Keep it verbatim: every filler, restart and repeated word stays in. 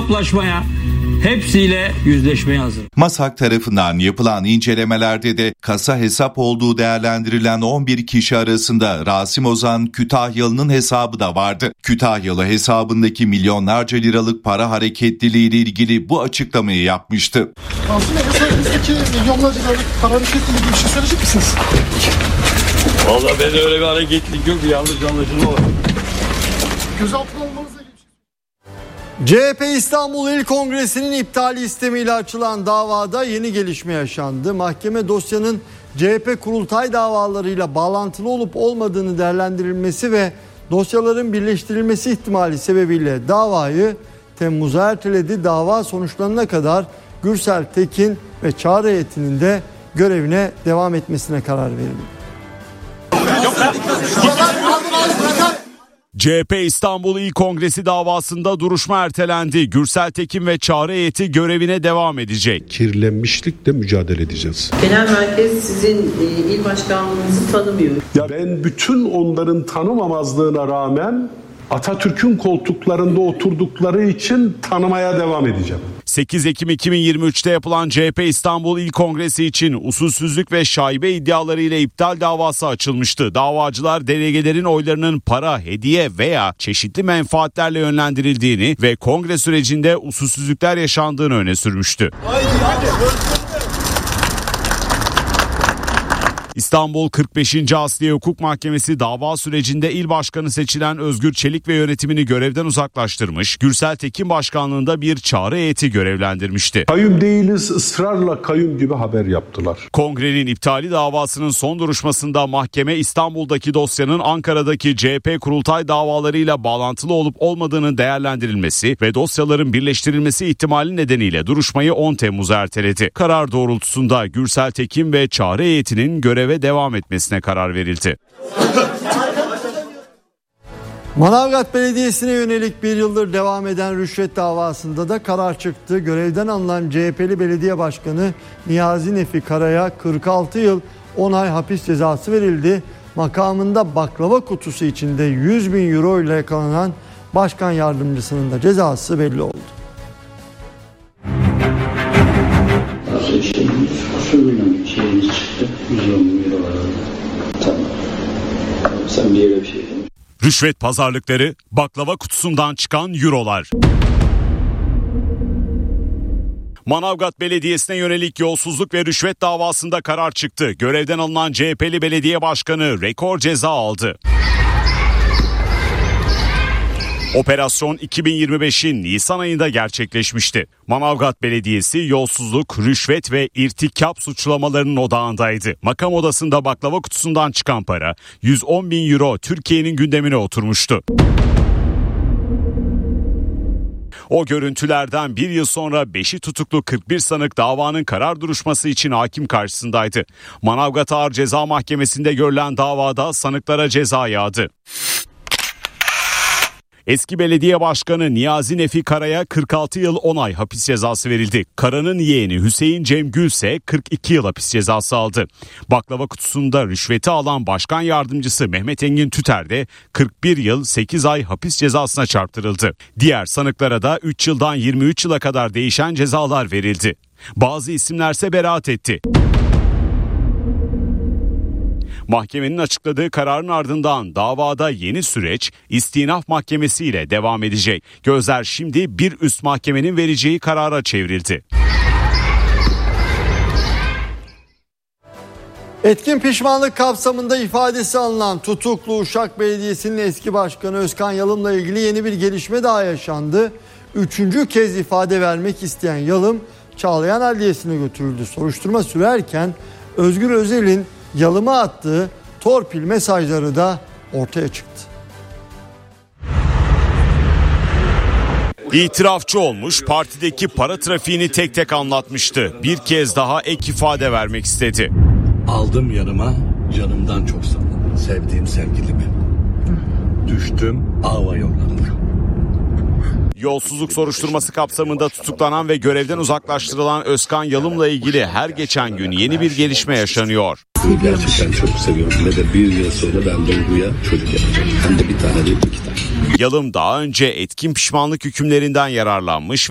hesaplaşmaya, hepsiyle yüzleşmeye hazır. MASAK tarafından yapılan incelemelerde de kasa hesap olduğu değerlendirilen on bir kişi arasında Rasim Ozan Kütahyalı'nın hesabı da vardı. Kütahyalı hesabındaki milyonlarca liralık para hareketliliği ile ilgili bu açıklamayı yapmıştı. Aslında hesabınızdaki milyonlarca liralık para hareketliliği bir şey söyleyecek misiniz? Vallahi ben öyle bir hareketlilik yok, yanlış anlaşılma var. Gözaltına almanıza gibi. C H P İstanbul İl Kongresi'nin iptali istemiyle açılan davada yeni gelişme yaşandı. Mahkeme dosyanın C H P kurultay davalarıyla bağlantılı olup olmadığını değerlendirilmesi ve dosyaların birleştirilmesi ihtimali sebebiyle davayı Temmuz'a erteledi. Dava sonuçlanana kadar Gürsel Tekin ve Çağrı heyetinin de görevine devam etmesine karar verildi. C H P İstanbul İl Kongresi davasında duruşma ertelendi. Gürsel Tekin ve Çağrı heyeti görevine devam edecek. Kirlenmişlikle mücadele edeceğiz. Genel merkez sizin e, il başkanlığınızı tanımıyor. Ya ben bütün onların tanımamazlığına rağmen Atatürk'ün koltuklarında oturdukları için tanımaya devam edeceğim. sekiz Ekim iki bin yirmi üçte yapılan C H P İstanbul İl Kongresi için usulsüzlük ve şaibe iddiaları ile iptal davası açılmıştı. Davacılar delegelerin oylarının para, hediye veya çeşitli menfaatlerle yönlendirildiğini ve kongre sürecinde usulsüzlükler yaşandığını öne sürmüştü. Haydi, hadi. İstanbul kırk beşinci Asliye Hukuk Mahkemesi dava sürecinde il başkanı seçilen Özgür Çelik ve yönetimini görevden uzaklaştırmış, Gürsel Tekin başkanlığında bir çağrı heyeti görevlendirmişti. Kayyum değiliz, ısrarla kayyum gibi haber yaptılar. Kongrenin iptali davasının son duruşmasında mahkeme İstanbul'daki dosyanın Ankara'daki C H P kurultay davalarıyla bağlantılı olup olmadığının değerlendirilmesi ve dosyaların birleştirilmesi ihtimali nedeniyle duruşmayı on Temmuz'a erteledi. Karar doğrultusunda Gürsel Tekin ve çağrı heyetinin görev ve devam etmesine karar verildi. Manavgat Belediyesi'ne yönelik bir yıldır devam eden rüşvet davasında da karar çıktı. Görevden alınan C H P'li belediye başkanı Niyazi Nefi Kara'ya kırk altı yıl on ay hapis cezası verildi. Makamında baklava kutusu içinde yüz bin euro ile yakalanan başkan yardımcısının da cezası belli oldu. Şeyimiz çıktı. yüz on euro var. Tamam. Sen bir yere bir şey demiş. Rüşvet pazarlıkları, baklava kutusundan çıkan eurolar. Manavgat Belediyesi'ne yönelik yolsuzluk ve rüşvet davasında karar çıktı. Görevden alınan C H P'li belediye başkanı rekor ceza aldı. Operasyon iki bin yirmi beşin Nisan ayında gerçekleşmişti. Manavgat Belediyesi yolsuzluk, rüşvet ve irtikap suçlamalarının odağındaydı. Makam odasında baklava kutusundan çıkan para yüz on bin euro Türkiye'nin gündemine oturmuştu. O görüntülerden bir yıl sonra beşi tutuklu kırk bir sanık davanın karar duruşması için hakim karşısındaydı. Manavgat Ağır Ceza Mahkemesi'nde görülen davada sanıklara ceza yağdı. Eski belediye başkanı Niyazi Nefi Kara'ya kırk altı yıl on ay hapis cezası verildi. Kara'nın yeğeni Hüseyin Cem Gül ise kırk iki yıl hapis cezası aldı. Baklava kutusunda rüşveti alan başkan yardımcısı Mehmet Engin Tüter de kırk bir yıl sekiz ay hapis cezasına çarptırıldı. Diğer sanıklara da üç yıldan yirmi üç yıla kadar değişen cezalar verildi. Bazı isimlerse beraat etti. Mahkemenin açıkladığı kararın ardından davada yeni süreç istinaf mahkemesi ile devam edecek. Gözler şimdi bir üst mahkemenin vereceği karara çevrildi. Etkin pişmanlık kapsamında ifadesi alınan tutuklu Uşak Belediyesi'nin eski başkanı Özkan Yalım'la ilgili yeni bir gelişme daha yaşandı. Üçüncü kez ifade vermek isteyen Yalım Çağlayan Adliyesi'ne götürüldü. Soruşturma sürerken Özgür Özel'in Yalım'a attığı torpil mesajları da ortaya çıktı. İtirafçı olmuş, partideki para trafiğini tek tek anlatmıştı. Bir kez daha ek ifade vermek istedi. Aldım yanıma, canımdan çok sandım. Sevdiğim sevgilimi. Düştüm, ava yolladım. Yolsuzluk soruşturması kapsamında tutuklanan ve görevden uzaklaştırılan Özkan Yalım'la ilgili her geçen gün yeni bir gelişme yaşanıyor. Gerçekten çok seviyorum ve de bir yıl sonra ben Duygu'ya çocuk yapacağım. Hem de bir tane değil, iki tane. Yalım daha önce etkin pişmanlık hükümlerinden yararlanmış